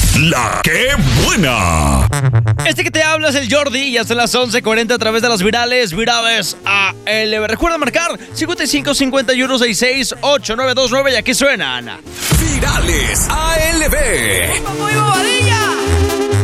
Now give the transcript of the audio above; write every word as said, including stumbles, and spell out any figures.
La que buena. Este que te habla es el Jordi y hasta las once cuarenta a través de las virales, virales A L B. Recuerda marcar cincuenta y cinco cincuenta y uno sesenta y seis ocho nueve dos nueve y aquí suenan Virales A L B. ¡Muy bobadilla!